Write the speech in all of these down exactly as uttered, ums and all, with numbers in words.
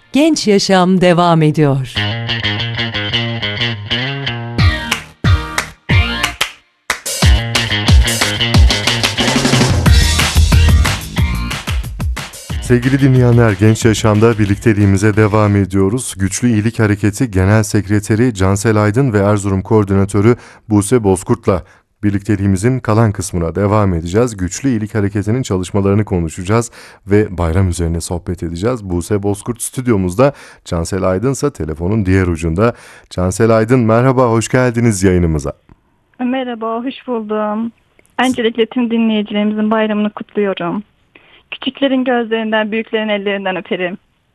Genç Yaşam devam ediyor. Sevgili dinleyenler, Genç Yaşam'da birlikteliğimize devam ediyoruz. Güçlü İyilik Hareketi Genel Sekreteri Cansel Aydın ve Erzurum Koordinatörü Buse Bozkurt'la birlikteliğimizin kalan kısmına devam edeceğiz. Güçlü İyilik Hareketi'nin çalışmalarını konuşacağız ve bayram üzerine sohbet edeceğiz. Buse Bozkurt stüdyomuzda, Cansel Aydın ise telefonun diğer ucunda. Cansel Aydın, merhaba, hoş geldiniz yayınımıza. Merhaba, hoş buldum. Öncelikle tüm dinleyicilerimizin bayramını kutluyorum. Küçüklerin gözlerinden, büyüklerin ellerinden öperim.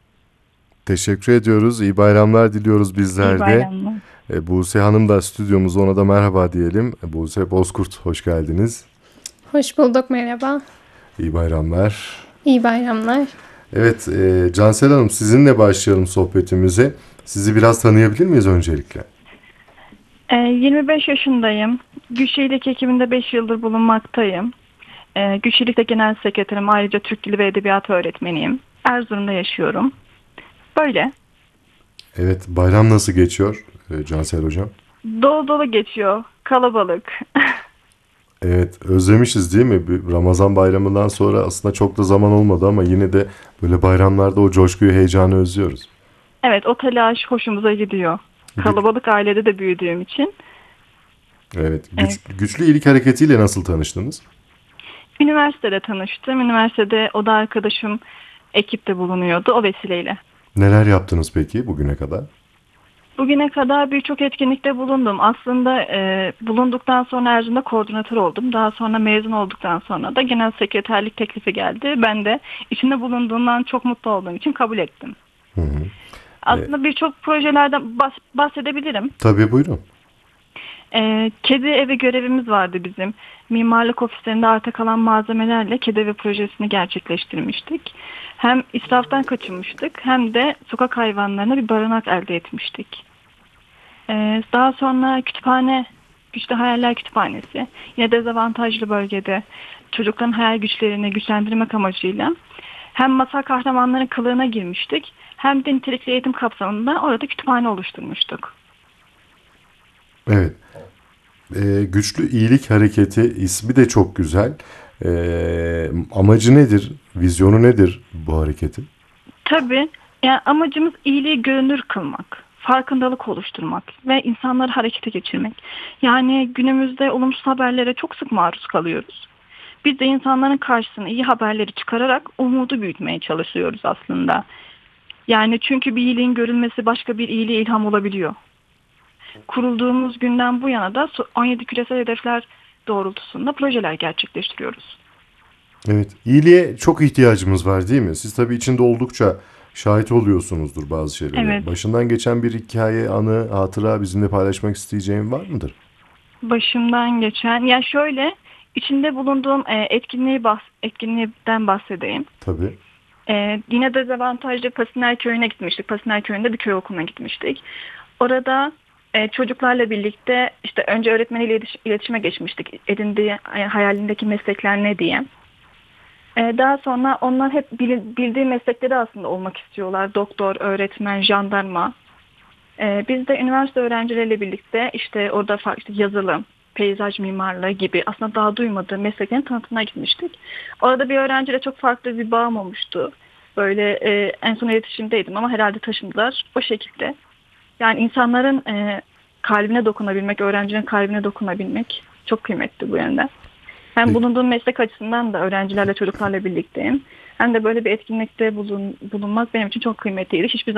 Teşekkür ediyoruz. İyi bayramlar diliyoruz bizler İyi de. bayramlar. E, Buse Hanım da stüdyomuzda, ona da merhaba diyelim. E, Buse Bozkurt, hoş geldiniz. Hoş bulduk, merhaba. İyi bayramlar. İyi bayramlar. Evet, e, Cansel Hanım, sizinle başlayalım sohbetimize. Sizi biraz tanıyabilir miyiz öncelikle? Ee, yirmi beş yaşındayım. Güçlü İyilik ekibinde beş yıldır bulunmaktayım. Ee, Güçlü İyilik'te genel sekreterim. Ayrıca Türk Dili ve Edebiyatı öğretmeniyim. Erzurum'da yaşıyorum. Böyle. Evet, bayram nasıl geçiyor e, Cansel Hocam? Dolu dolu geçiyor. Kalabalık. Evet, özlemişiz değil mi? Bir Ramazan bayramından sonra aslında çok da zaman olmadı ama yine de böyle bayramlarda o coşkuyu, heyecanı özlüyoruz. Evet, o telaş hoşumuza gidiyor. Kalabalık ailede de büyüdüğüm için. Evet, güç, Evet. Güçlü İyilik Hareketi'yle nasıl tanıştınız? Üniversitede tanıştım. Üniversitede oda arkadaşım ekipte bulunuyordu o vesileyle. Neler yaptınız peki bugüne kadar? Bugüne kadar birçok etkinlikte bulundum. Aslında e, bulunduktan sonra Erzurum'da koordinatör oldum. Daha sonra mezun olduktan sonra da genel sekreterlik teklifi geldi. Ben de içinde bulunduğumdan çok mutlu olduğum için kabul ettim. Hı hı. Aslında birçok projelerden bahs- bahsedebilirim. Tabii, buyurun. E, kedi evi görevimiz vardı bizim. Mimarlık ofislerinde arta kalan malzemelerle kedi evi projesini gerçekleştirmiştik. Hem israftan kaçınmıştık hem de sokak hayvanlarına bir barınak elde etmiştik. Ee, daha sonra kütüphane, Güçlü Hayaller Kütüphanesi, yine dezavantajlı bölgede çocukların hayal güçlerini güçlendirmek amacıyla hem masal kahramanların kılığına girmiştik hem de nitelikli eğitim kapsamında orada kütüphane oluşturmuştuk. Evet. Ee, Güçlü İyilik Hareketi ismi de çok güzel. Ee, amacı nedir? Vizyonu nedir bu hareketin? Tabii yani amacımız iyiliği görünür kılmak, farkındalık oluşturmak ve insanları harekete geçirmek. Yani günümüzde olumsuz haberlere çok sık maruz kalıyoruz. Biz de insanların karşısına iyi haberleri çıkararak umudu büyütmeye çalışıyoruz aslında. Yani çünkü bir iyiliğin görülmesi başka bir iyiliğe ilham olabiliyor. Kurulduğumuz günden bu yana da on yedi küresel hedefler doğrultusunda projeler gerçekleştiriyoruz. Evet. İyiliğe çok ihtiyacımız var değil mi? Siz tabii içinde oldukça şahit oluyorsunuzdur bazı şeylere. Evet, Başından geçen bir hikaye, anı, hatıra bizimle paylaşmak isteyeceğin var mıdır? başımdan geçen, ya şöyle içinde bulunduğum e, etkinliği bahs etkinliğinden bahsedeyim. Tabii. E, yine dezavantajlı Pasiner Köyü'ne gitmiştik. Pasiner Köyü'nde bir köy okuluna gitmiştik. Orada e, çocuklarla birlikte işte önce öğretmeniyle iletiş- iletişime geçmiştik. Edindiği e, hayalindeki meslekler ne diye. E, daha sonra onlar hep bil- bildiği meslekleri aslında olmak istiyorlar. Doktor, öğretmen, jandarma. E, biz de üniversite öğrencileriyle birlikte işte orada farklı işte yazılım, peyzaj mimarlığı gibi aslında daha duymadığı mesleklerin tanıtımına gitmiştik. Orada bir öğrenciyle çok farklı bir bağım olmuştu. Böyle e, en son iletişimdeydim ama herhalde taşındılar o şekilde. Yani insanların e, kalbine dokunabilmek, öğrencinin kalbine dokunabilmek çok kıymetli bu yönden. Hem Peki. bulunduğum meslek açısından da öğrencilerle, çocuklarla birlikteyim. Hem de böyle bir etkinlikte bulun, bulunmak benim için çok kıymetliydi. Hiçbir